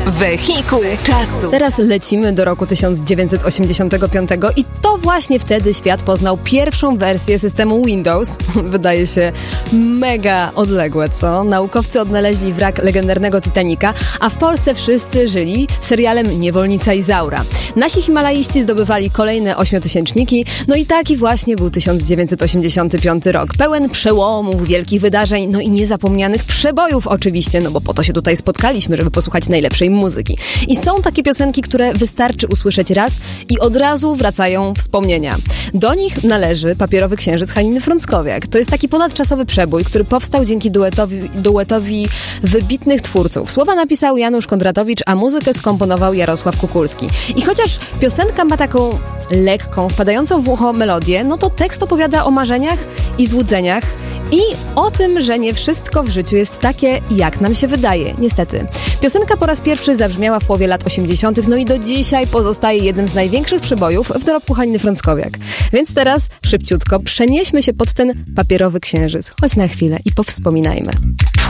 Wehikuł czasu. Teraz lecimy do roku 1985 i to właśnie wtedy świat poznał pierwszą wersję systemu Windows. Wydaje się mega odległe, co? Naukowcy odnaleźli wrak legendarnego Titanica, a w Polsce wszyscy żyli serialem Niewolnica Izaura. Nasi himalaiści zdobywali kolejne 8-tysięczniki, no i taki właśnie był 1985 rok. Pełen przełomów, wielkich wydarzeń, no i niezapomnianych przebojów oczywiście, no bo po to się tutaj spotkaliśmy, żeby posłuchać najlepszej muzyki. I są takie piosenki, które wystarczy usłyszeć raz i od razu wracają wspomnienia. Do nich należy Papierowy Księżyc Haliny Frąckowiak. To jest taki ponadczasowy przebój, który powstał dzięki duetowi wybitnych twórców. Słowa napisał Janusz Kondratowicz, a muzykę skomponował Jarosław Kukulski. I chociaż piosenka ma taką lekką, wpadającą w ucho melodię, no to tekst opowiada o marzeniach i złudzeniach i o tym, że nie wszystko w życiu jest takie, jak nam się wydaje, niestety. Piosenka po raz pierwszy zabrzmiała w połowie lat 80., no i do dzisiaj pozostaje jednym z największych przebojów w dorobku Haliny Frąckowiak. Więc teraz szybciutko przenieśmy się pod ten papierowy księżyc, choć na chwilę, i powspominajmy.